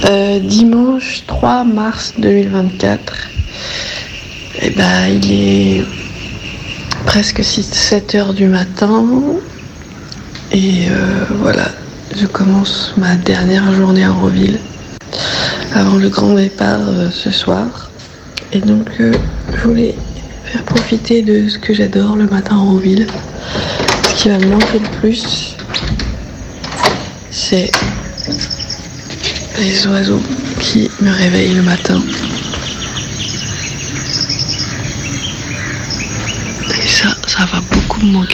Dimanche 3 mars 2024. Il est presque 7 heures du matin. Et voilà, je commence ma dernière journée à Roville avant le grand départ ce soir. Et donc je voulais faire profiter de ce que j'adore le matin à Roville. Ce qui va me manquer le plus, c'est les oiseaux qui me réveillent le matin. Et ça va beaucoup me manquer.